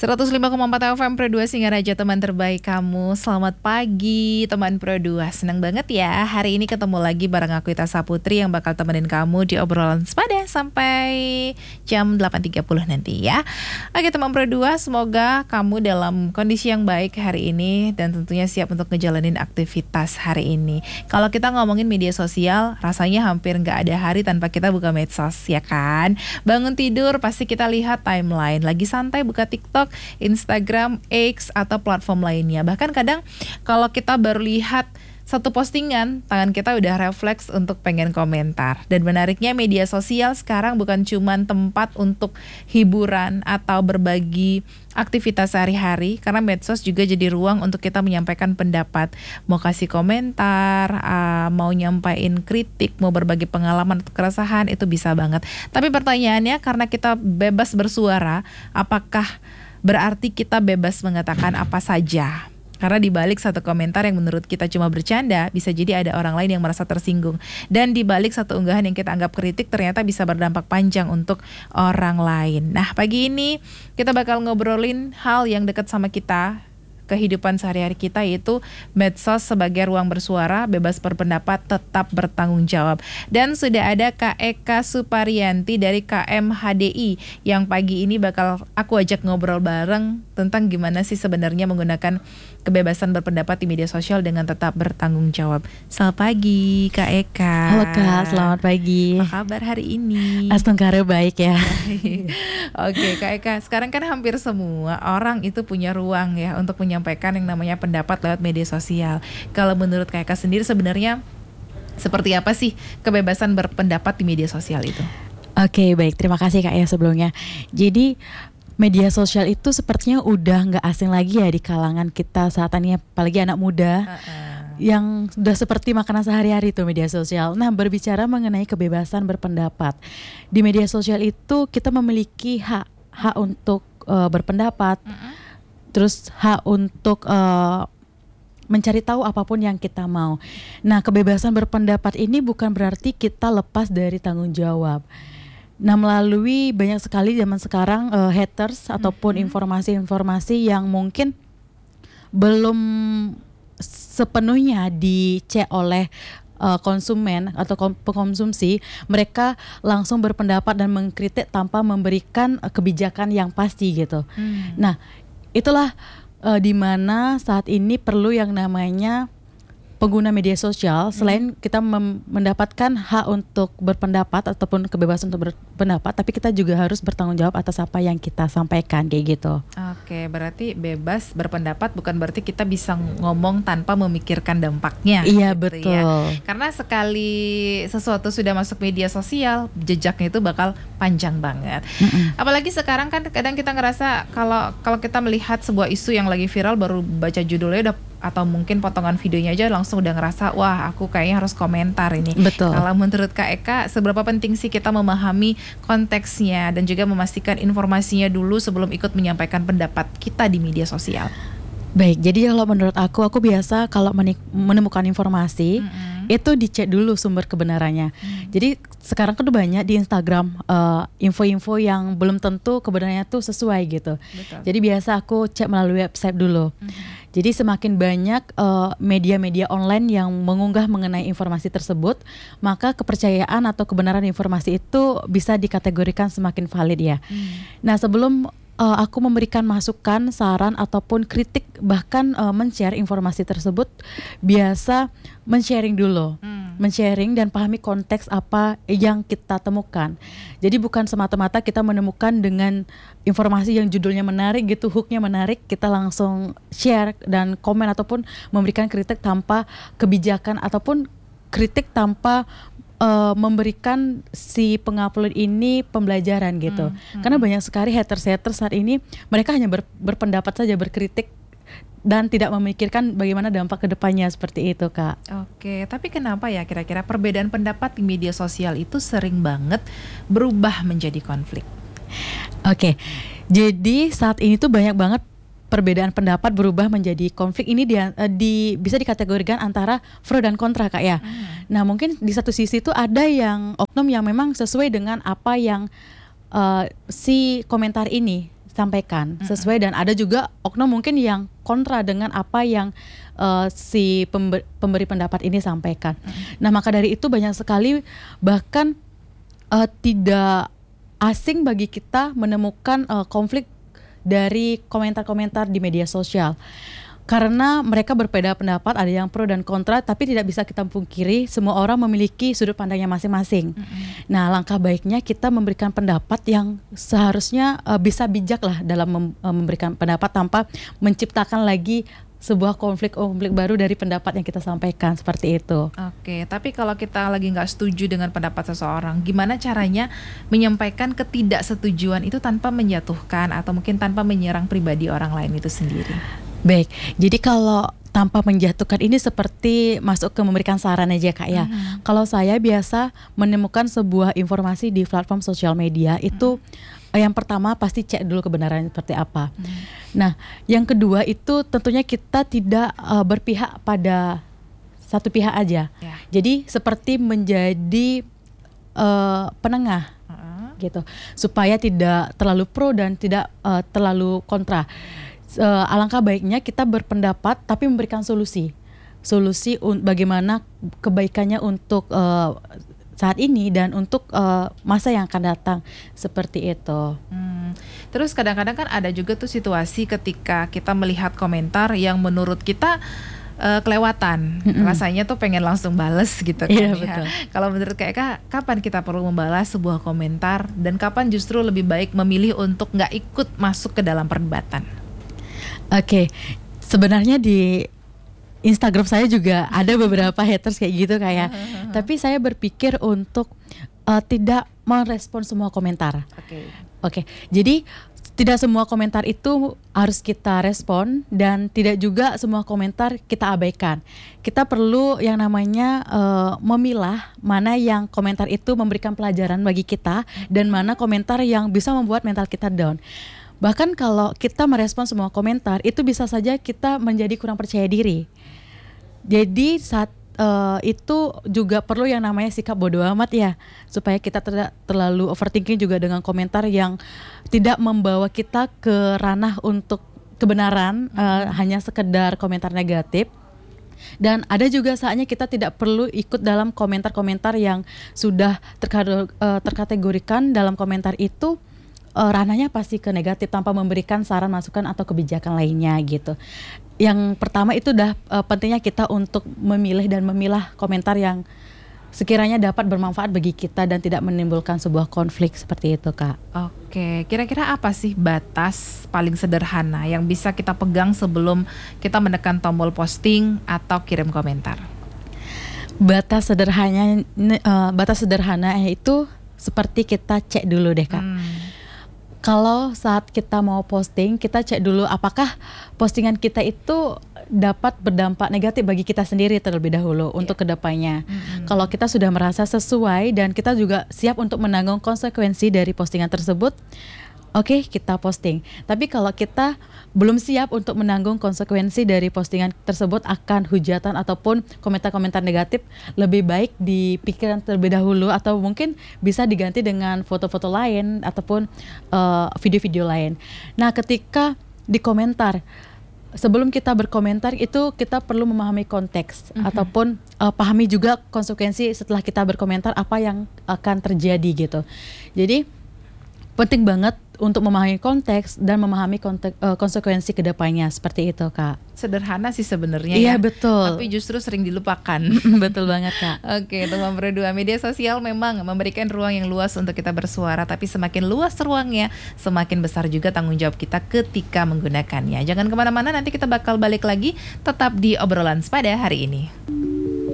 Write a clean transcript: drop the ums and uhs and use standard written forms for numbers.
105,4 FM Pro 2 Singaraja, teman terbaik kamu. Selamat pagi teman Pro 2. Senang banget ya hari ini ketemu lagi bareng aku Ita Saputri yang bakal temenin kamu di obrolan sepada sampai jam 8.30 nanti ya. Oke teman Pro 2, semoga kamu dalam kondisi yang baik hari ini dan tentunya siap untuk ngejalanin aktivitas hari ini. Kalau kita ngomongin media sosial, rasanya hampir gak ada hari tanpa kita buka medsos ya kan. Bangun tidur pasti kita lihat timeline, lagi santai buka TikTok, Instagram, X, atau platform lainnya. Bahkan kadang kalau kita baru lihat satu postingan, tangan kita udah refleks untuk pengen komentar. Dan menariknya media sosial sekarang bukan cuma tempat untuk hiburan atau berbagi aktivitas sehari-hari, karena medsos juga jadi ruang untuk kita menyampaikan pendapat. Mau kasih komentar, mau nyampain kritik, mau berbagi pengalaman atau keresahan, itu bisa banget. Tapi pertanyaannya, karena kita bebas bersuara, apakah berarti kita bebas mengatakan apa saja? Karena di balik satu komentar yang menurut kita cuma bercanda, bisa jadi ada orang lain yang merasa tersinggung. Dan di balik satu unggahan yang kita anggap kritik, ternyata bisa berdampak panjang untuk orang lain. Nah, pagi ini kita bakal ngobrolin hal yang dekat sama kita, kehidupan sehari-hari kita, yaitu medsos sebagai ruang bersuara, bebas berpendapat, tetap bertanggung jawab. Dan sudah ada Kak Eka Suparianti dari KMHDI yang pagi ini bakal aku ajak ngobrol bareng tentang gimana sih sebenarnya menggunakan kebebasan berpendapat di media sosial dengan tetap bertanggung jawab. Selamat pagi Kak Eka. Halo Kak, selamat pagi. Apa kabar hari ini? Astungkara baik ya. Oke Kak Eka, sekarang kan hampir semua orang itu punya ruang ya untuk menyampaikan yang namanya pendapat lewat media sosial. Kalau menurut Kak Eka sendiri sebenarnya seperti apa sih kebebasan berpendapat di media sosial itu? Oke, baik, terima kasih Kak ya sebelumnya. Jadi media sosial itu sepertinya udah nggak asing lagi ya di kalangan kita saat ini, apalagi anak muda yang sudah seperti makanan sehari-hari itu media sosial. Nah, berbicara mengenai kebebasan berpendapat di media sosial itu, kita memiliki hak untuk berpendapat, terus hak untuk mencari tahu apapun yang kita mau. Nah, kebebasan berpendapat ini bukan berarti kita lepas dari tanggung jawab. Nah, melalui banyak sekali zaman sekarang haters ataupun informasi-informasi yang mungkin belum sepenuhnya dicek oleh konsumen atau pengkonsumsi, mereka langsung berpendapat dan mengkritik tanpa memberikan kebijakan yang pasti gitu. Nah, itulah di mana saat ini perlu yang namanya pengguna media sosial, selain kita mendapatkan hak untuk berpendapat ataupun kebebasan untuk berpendapat, tapi kita juga harus bertanggung jawab atas apa yang kita sampaikan, kayak gitu. Oke, berarti bebas berpendapat bukan berarti kita bisa ngomong tanpa memikirkan dampaknya. Iya, gitu betul. Ya. Karena sekali sesuatu sudah masuk media sosial, jejaknya itu bakal panjang banget. Apalagi sekarang kan kadang kita ngerasa kalau kita melihat sebuah isu yang lagi viral, baru baca judulnya udah, atau mungkin potongan videonya aja langsung udah ngerasa, wah aku kayaknya harus komentar ini. Betul. Kalau menurut Kak Eka, seberapa penting sih kita memahami konteksnya dan juga memastikan informasinya dulu sebelum ikut menyampaikan pendapat kita di media sosial? Baik, jadi kalau menurut aku biasa kalau menemukan informasi itu dicek dulu sumber kebenarannya. Jadi sekarang kan banyak di Instagram info-info yang belum tentu kebenarannya tuh sesuai gitu. Betul. Jadi biasa aku cek melalui website dulu. Jadi semakin banyak media-media online yang mengunggah mengenai informasi tersebut, maka kepercayaan atau kebenaran informasi itu bisa dikategorikan semakin valid ya. Nah, sebelum aku memberikan masukan, saran ataupun kritik, bahkan men-share informasi tersebut, biasa men-sharing dulu. Men-sharing dan pahami konteks apa yang kita temukan. Jadi bukan semata-mata kita menemukan dengan informasi yang judulnya menarik gitu, hooknya menarik, kita langsung share dan komen ataupun memberikan kritik tanpa kebijakan ataupun kritik tanpa memberikan si pengupload ini pembelajaran gitu. Karena banyak sekali haters saat ini, mereka hanya berpendapat saja, berkritik dan tidak memikirkan bagaimana dampak kedepannya, seperti itu Kak. Oke, tapi kenapa ya kira-kira perbedaan pendapat di media sosial itu sering banget berubah menjadi konflik? Oke, jadi saat ini tuh banyak banget perbedaan pendapat berubah menjadi konflik. Ini bisa dikategorikan antara pro dan kontra, Kak ya. Nah, mungkin di satu sisi itu ada yang oknum yang memang sesuai dengan apa yang si komentar ini, sampaikan sesuai, dan ada juga oknum mungkin yang kontra dengan apa yang si pemberi pendapat ini sampaikan. Nah, maka dari itu banyak sekali, bahkan tidak asing bagi kita menemukan konflik dari komentar-komentar di media sosial. Karena mereka berbeda pendapat, ada yang pro dan kontra, tapi tidak bisa kita pungkiri semua orang memiliki sudut pandangnya masing-masing. Nah, langkah baiknya kita memberikan pendapat yang seharusnya bisa bijak lah dalam memberikan pendapat tanpa menciptakan lagi sebuah konflik baru dari pendapat yang kita sampaikan, seperti itu. Oke, tapi kalau kita lagi nggak setuju dengan pendapat seseorang, gimana caranya menyampaikan ketidaksetujuan itu tanpa menjatuhkan atau mungkin tanpa menyerang pribadi orang lain itu sendiri? Baik, jadi kalau tanpa menjatuhkan ini seperti masuk ke memberikan saran aja Kak ya. Kalau saya biasa menemukan sebuah informasi di platform sosial media itu, yang pertama pasti cek dulu kebenarannya seperti apa. Nah, yang kedua itu tentunya kita tidak berpihak pada satu pihak aja. Jadi seperti menjadi penengah gitu, supaya tidak terlalu pro dan tidak terlalu kontra. Alangkah baiknya kita berpendapat tapi memberikan solusi bagaimana kebaikannya untuk saat ini dan untuk masa yang akan datang, seperti itu. Terus kadang-kadang kan ada juga tuh situasi ketika kita melihat komentar yang menurut kita kelewatan, rasanya tuh pengen langsung bales gitu kan. Iya, ya. betul. Kalau menurut Kak, kapan kita perlu membalas sebuah komentar dan kapan justru lebih baik memilih untuk nggak ikut masuk ke dalam perdebatan? Oke, sebenarnya di Instagram saya juga ada beberapa haters kayak gitu kayak, tapi saya berpikir untuk tidak merespon semua komentar. Oke, jadi tidak semua komentar itu harus kita respon dan tidak juga semua komentar kita abaikan. Kita perlu yang namanya memilah mana yang komentar itu memberikan pelajaran bagi kita dan mana komentar yang bisa membuat mental kita down. Bahkan kalau kita merespon semua komentar, itu bisa saja kita menjadi kurang percaya diri. Jadi saat itu juga perlu yang namanya sikap bodo amat ya, supaya kita tidak terlalu overthinking juga dengan komentar yang tidak membawa kita ke ranah untuk kebenaran, hanya sekedar komentar negatif. Dan ada juga saatnya kita tidak perlu ikut dalam komentar-komentar yang sudah terkategorikan dalam komentar itu ranahnya pasti ke negatif tanpa memberikan saran, masukan atau kebijakan lainnya gitu. Yang pertama itu udah pentingnya kita untuk memilih dan memilah komentar yang sekiranya dapat bermanfaat bagi kita dan tidak menimbulkan sebuah konflik, seperti itu Kak. Oke, kira-kira apa sih batas paling sederhana yang bisa kita pegang sebelum kita menekan tombol posting atau kirim komentar? Batas sederhana itu seperti kita cek dulu deh Kak. Kalau saat kita mau posting, kita cek dulu apakah postingan kita itu dapat berdampak negatif bagi kita sendiri terlebih dahulu untuk kedepannya. Kalau kita sudah merasa sesuai dan kita juga siap untuk menanggung konsekuensi dari postingan tersebut, oke, kita posting. Tapi kalau kita belum siap untuk menanggung konsekuensi dari postingan tersebut akan hujatan ataupun komentar-komentar negatif, lebih baik dipikirkan terlebih dahulu atau mungkin bisa diganti dengan foto-foto lain ataupun video-video lain. Nah, ketika di komentar, sebelum kita berkomentar itu kita perlu memahami konteks ataupun pahami juga konsekuensi setelah kita berkomentar apa yang akan terjadi gitu. Jadi penting banget untuk memahami konteks dan memahami konsekuensi kedepannya, seperti itu Kak. Sederhana sih sebenarnya Iya, ya, betul. tapi justru sering dilupakan. Betul banget Kak. Oke, teman berdua, media sosial memang memberikan ruang yang luas untuk kita bersuara, tapi semakin luas ruangnya, semakin besar juga tanggung jawab kita ketika menggunakannya. Jangan kemana-mana, nanti kita bakal balik lagi, tetap di Obrolan Sepada hari ini.